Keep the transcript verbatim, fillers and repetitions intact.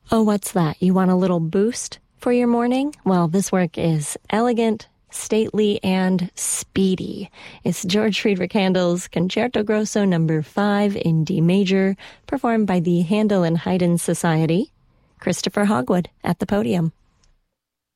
Oh, what's that? You want a little boost for your morning? Well, this work is elegant, stately, and speedy. It's George Friedrich Handel's Concerto Grosso number five in D major, performed by the Handel and Haydn Society. Christopher Hogwood at the podium.